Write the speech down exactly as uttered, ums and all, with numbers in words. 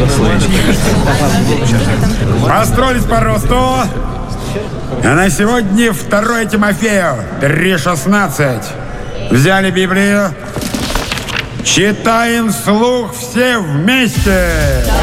Построились по росту. А на сегодня второе Тимофею, три шестнадцать. Взяли Библию. Читаем вслух все вместе.